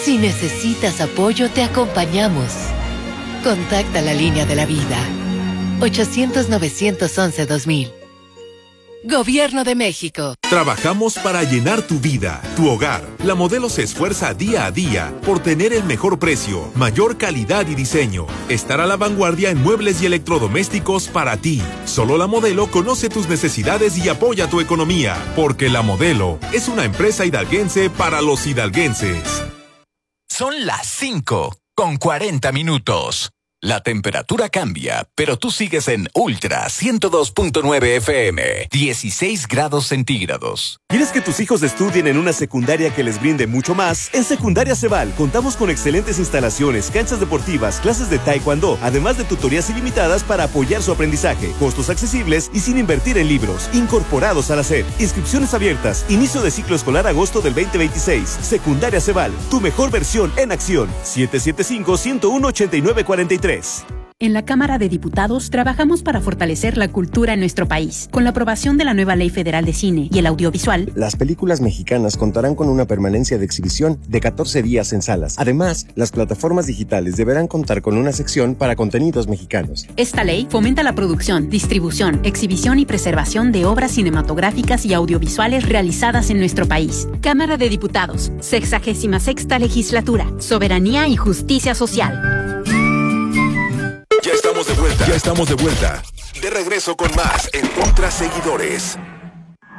Si necesitas apoyo, te acompañamos. Contacta la línea de la vida. 800-911-2000. Gobierno de México. Trabajamos para llenar tu vida, tu hogar. La Modelo se esfuerza día a día por tener el mejor precio, mayor calidad y diseño. Estar a la vanguardia en muebles y electrodomésticos para ti. Solo La Modelo conoce tus necesidades y apoya tu economía. Porque La Modelo es una empresa hidalguense para los hidalguenses. Son las 5:40. La temperatura cambia, pero tú sigues en Ultra 102.9 FM, 16 grados centígrados. ¿Quieres que tus hijos estudien en una secundaria que les brinde mucho más? En Secundaria Ceval contamos con excelentes instalaciones, canchas deportivas, clases de taekwondo, además de tutorías ilimitadas para apoyar su aprendizaje, costos accesibles y sin invertir en libros, incorporados a la SEP. Inscripciones abiertas, inicio de ciclo escolar agosto del 2026. Secundaria Ceval, tu mejor versión en acción. 775-101-8943. En la Cámara de Diputados trabajamos para fortalecer la cultura en nuestro país. Con la aprobación de la nueva Ley Federal de Cine y el Audiovisual, las películas mexicanas contarán con una permanencia de exhibición de 14 días en salas. Además, las plataformas digitales deberán contar con una sección para contenidos mexicanos. Esta ley fomenta la producción, distribución, exhibición y preservación de obras cinematográficas y audiovisuales realizadas en nuestro país. Cámara de Diputados, 66ª Legislatura, Soberanía y Justicia Social. Ya estamos de vuelta. De regreso con más en Ultra Seguidores.